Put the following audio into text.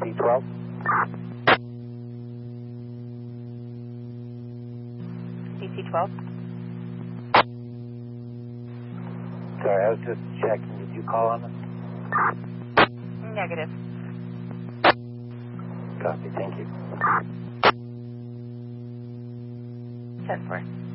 DC-12. DC-12. Sorry, I was just checking. Did you call on us? Negative. Copy, thank you. 10-4.